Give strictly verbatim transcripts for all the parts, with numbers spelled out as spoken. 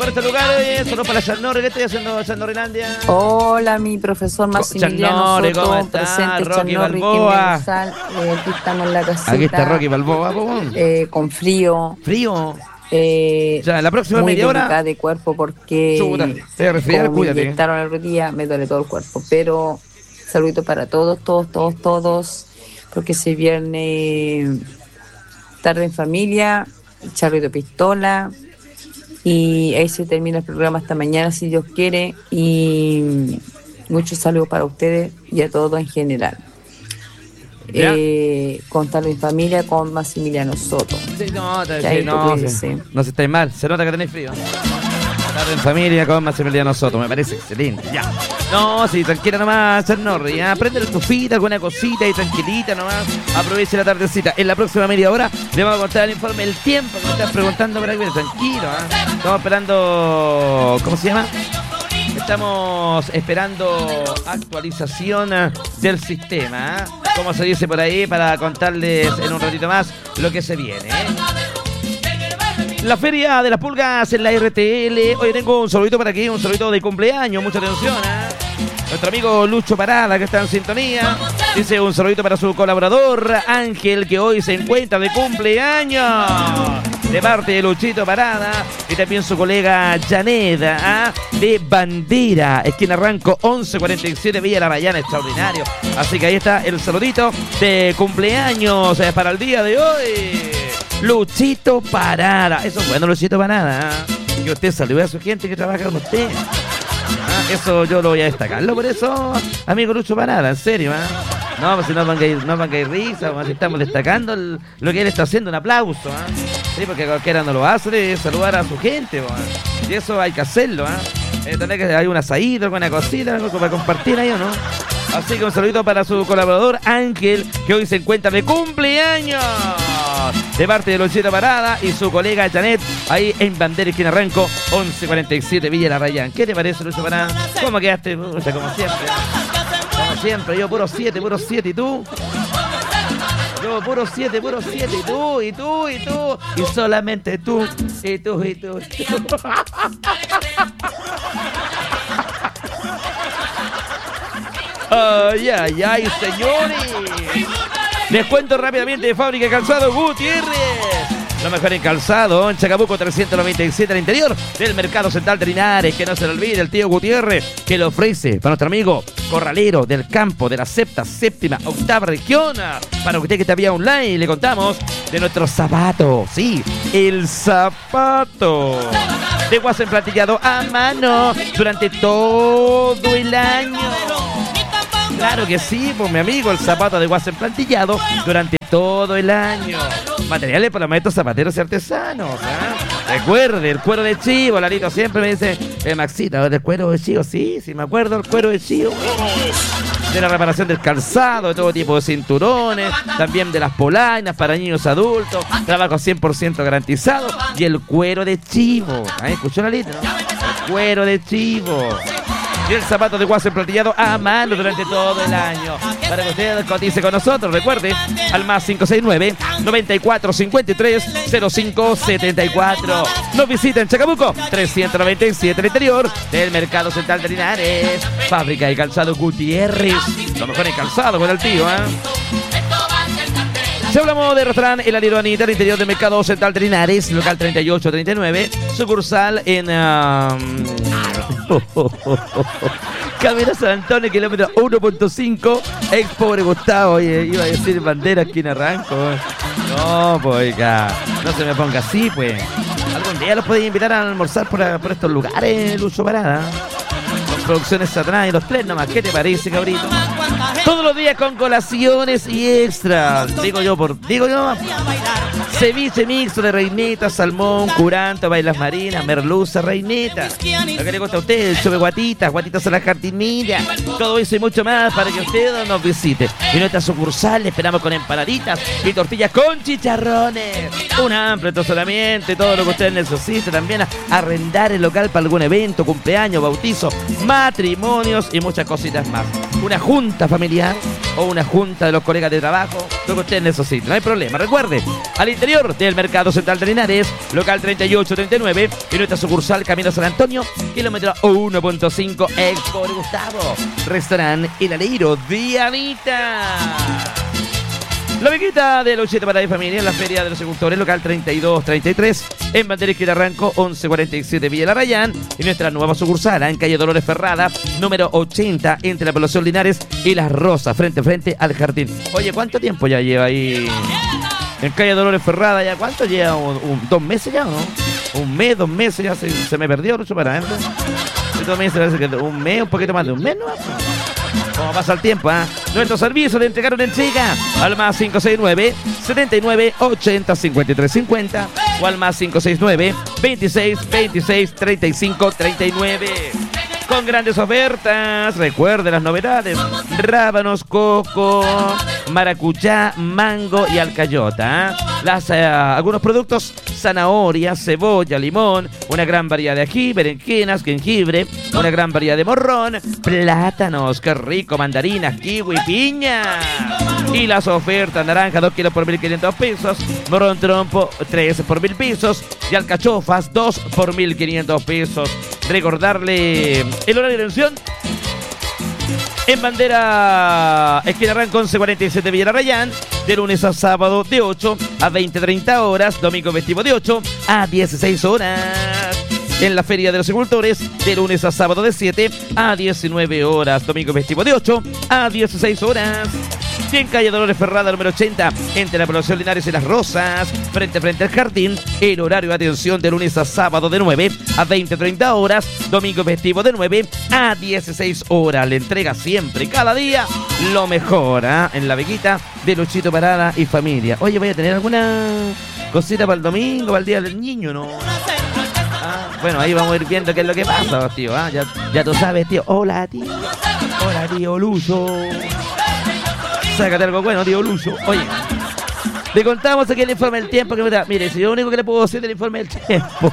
por este lugar, eh, solo para la Chanore. ¿Qué estoy haciendo, Chanorilandia? Hola, mi profesor Maximiliano Chanore, Soto, ¿cómo está? presente, Rocky Chanori, Balboa. Sal, eh, aquí estamos en la casita. Aquí está Rocky Balboa, eh, con frío. Frío. Eh, Ya, la próxima muy media hora. delicada de cuerpo porque Chuta, te voy a resfriar, como me cuídate. inyectaron el otro día, me duele todo el cuerpo. Pero saludito para todos, todos, todos, todos, porque se viene tarde en familia, charrito pistola, y ahí se termina el programa hasta mañana si Dios quiere, y muchos saludos para ustedes y a todos en general. Eh, con Tarde en Familia con Maximiliano Soto. Sí, no, te, Ahí sí, no, tú, sí. sí. No se estáis mal, se nota que tenéis frío. Tarde en Familia con Maximiliano Soto, me parece excelente. Ya. No, sí, tranquila nomás, Chernorri. ¿eh? Prende la estufita, alguna cosita y tranquilita nomás. Aproveche la tardecita. En la próxima media hora le vamos a contar el informe del tiempo que me estás preguntando para que tranquilo. ¿eh? Estamos esperando. ¿Cómo se llama? Estamos esperando actualización del sistema, ¿eh? Como se dice por ahí, para contarles en un ratito más lo que se viene, ¿eh? La Feria de las Pulgas en la R T L. Hoy tengo un saludito para aquí, un saludito de cumpleaños, mucha atención, ¿eh? Nuestro amigo Lucho Parada, que está en sintonía, dice un saludito para su colaborador Ángel, que hoy se encuentra de cumpleaños. De parte de Luchito Parada y también su colega Janeda, ¿eh? De Bandera, esquina Ranco once cuarenta y siete, Villa La Rayana, extraordinario. Así que ahí está el saludito de cumpleaños eh, para el día de hoy. Luchito Parada. Eso es bueno, Luchito Parada, ¿eh? Que usted salude a su gente que trabaja con usted. Ah, eso yo lo voy a destacarlo, por eso, amigo Lucho Parada, en serio, ¿eh? No, pues si no van a ir, no van a ir risa, si estamos destacando el, lo que él está haciendo, un aplauso, ¿eh? Sí, porque cualquiera no lo hace, de saludar a su gente, ¿eh? Y eso hay que hacerlo, ¿eh? Eh, tener que hay un asadito, alguna cosita, algo para compartir ahí, ¿o no? Así que un saludito para su colaborador Ángel, que hoy se encuentra de cumpleaños. De parte de Luchito Parada y su colega Janet, ahí en Bandera, esquina Ranco, once cuarenta y siete, Villa La Rayán. ¿Qué te parece, Lucho Parada? ¿Cómo quedaste? Pucha, como siempre. Como siempre, yo puro siete, puro siete, ¿y tú? Yo puro siete, puro siete, y tú, y tú, y tú, y solamente tú, y tú, y tú, y tú. Ay, ay, ay, señores. Les cuento rápidamente de Fábrica de Calzado Gutiérrez. Lo mejor en calzado, en Chacabuco trescientos noventa y siete al interior del Mercado Central de Linares. Que no se le olvide el tío Gutiérrez, que lo ofrece para nuestro amigo corralero del campo de la sexta, séptima, octava región. Para usted que está vía online, le contamos de nuestro zapato. Sí, el zapato de guaso emplantillado a mano durante todo el año. Claro que sí, pues mi amigo, el zapato de guaso emplantillado durante todo el año. Materiales para maestros zapateros y artesanos, ¿eh? Recuerde, el cuero de chivo, Larito siempre me dice, eh, Maxita, ¿del cuero de chivo? Sí, sí me acuerdo, el cuero de chivo. De la reparación del calzado, de todo tipo de cinturones, también de las polainas para niños adultos, trabajo cien por ciento garantizado, y el cuero de chivo. ¿Ahí escuchó, Larito? El cuero de chivo. Y el zapato de guaso emplantillado a mano durante todo el año. Para que usted cotice con nosotros, recuerde, al más cinco seis nueve, noventa y cuatro cincuenta y tres, cero cinco setenta y cuatro. Nos visita en Chacabuco, trescientos noventa y siete, el interior del Mercado Central de Linares. Fábrica de Calzado Gutiérrez. Lo mejor en calzado con el tío, ¿eh? Si hablamos de restaurante El Alido Anita, al interior del Mercado Central de Linares, local treinta y ocho treinta y nueve, sucursal en um... Camino San Antonio, kilómetro uno punto cinco, ex pobre Gustavo, oye, iba a decir Bandera, esquina Ranco. No, pues, oiga, no se me ponga así, pues. Algún día los podéis invitar a almorzar por, por estos lugares, Lucho Parada. Producciones Satanás y los tres nomás. ¿Qué te parece, cabrito? Todos los días con colaciones y extras. Digo yo por... Digo yo... Ceviche mixto de reineta, salmón, curanto, bailas marinas, merluza, reineta. Lo que le gusta a usted, el chupe guatitas, guatitas a la jardinilla. Todo eso y mucho más para que usted nos visite. Y nuestra sucursal le esperamos con empanaditas y tortillas con chicharrones. Un amplio estacionamiento y todo lo que usted necesite. También a arrendar el local para algún evento, cumpleaños, bautizo, matrimonios y muchas cositas más. una junta familiar o una junta de los colegas de trabajo, lo que usted necesite, no hay problema. Recuerde, al interior del Mercado Central de Linares, local treinta y ocho treinta y nueve, y nuestra sucursal Camino San Antonio, kilómetro uno punto cinco, Expo de Gustavo, restaurante El Aleiro, Dianita. La Veguita de Luchito para mi familia en la Feria de los Agricultores, local treinta y dos treinta y tres, en Bandera Izquierda Ranco, once cuarenta y siete Villa Larrayán, y nuestra nueva sucursal en calle Dolores Ferrada, número ochenta, entre la población Linares y Las Rosas, frente a frente al jardín. Oye, ¿cuánto tiempo ya lleva ahí en calle Dolores Ferrada? ¿Ya cuánto lleva? Un, un, ¿Dos meses ya o no? Un mes, dos meses ya se, se me perdió, Lucho, para adentro. Dos meses, parece que un mes, un poquito más de un mes, ¿no? Como pasa el tiempo, ¿ah? ¿eh? Nuestro servicio le entregaron en Chica al más cinco seis nueve, setenta y nueve, ochenta, cincuenta y tres cincuenta o al más cinco seis nueve, veintiséis, veintiséis, treinta y cinco, treinta y nueve. Con grandes ofertas, recuerde las novedades: rábanos, coco, maracuyá, mango y alcayota. ¿eh? Las, eh, algunos productos: zanahoria, cebolla, limón, una gran variedad de ají, berenjenas, jengibre, una gran variedad de morrón, plátanos, qué rico, mandarinas, kiwi, piña. Y las ofertas: naranja, dos kilos por mil quinientos pesos, morrón trompo, tres por mil pesos, y alcachofas, dos por mil quinientos pesos. Recordarle el horario de atención: en Bandera Esquina Ranco, once cuarenta y siete Villa Larrayán, de lunes a sábado de ocho a veinte treinta horas, domingo festivo de ocho a dieciséis horas. En la Feria de los Agricultores, de lunes a sábado de siete a diecinueve horas, domingo festivo de ocho a dieciséis horas. Y en calle Dolores Ferrada, número ochenta, entre la población Linares y Las Rosas, frente a frente al jardín, el horario de atención de lunes a sábado de nueve a veinte treinta horas, domingo festivo de nueve a dieciséis horas. Le entrega siempre, cada día, lo mejor, ¿eh? En la Veguita de Luchito Parada y familia. Oye, ¿voy a tener alguna cosita para el domingo, para el Día del Niño, no? Ah, bueno, ahí vamos a ir viendo qué es lo que pasa, tío. ¿eh? Ya, ya tú sabes, tío. Hola, tío. Hola, tío Lucho. Sácate algo bueno, tío Lucho. Oye, le contamos aquí el informe del tiempo. Que me da. Mire, si yo lo único que le puedo decir del informe del tiempo.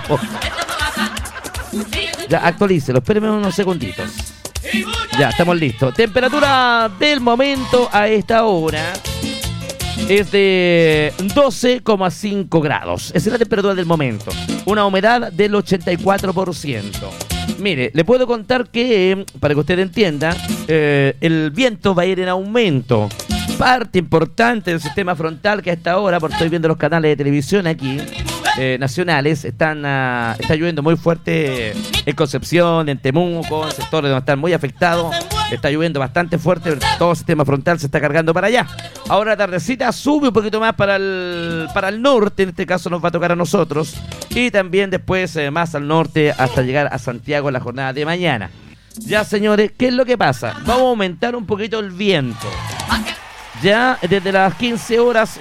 Ya, actualícelo, espéreme unos segunditos. Ya, estamos listos. Temperatura del momento a esta hora es de doce coma cinco grados. Esa es la temperatura del momento. Una humedad del ochenta y cuatro por ciento. Mire, le puedo contar que, para que usted entienda, eh, el viento va a ir en aumento. Parte importante del sistema frontal que a esta hora, porque estoy viendo los canales de televisión aquí, eh, nacionales, están uh, está lloviendo muy fuerte en Concepción, en Temuco, en sectores donde están muy afectados. Está lloviendo bastante fuerte, todo el sistema frontal se está cargando para allá. Ahora la tardecita sube un poquito más para el, para el norte, en este caso nos va a tocar a nosotros. Y también después eh, más al norte hasta llegar a Santiago en la jornada de mañana. Ya, señores, ¿qué es lo que pasa? Vamos a aumentar un poquito el viento. Ya desde las quince horas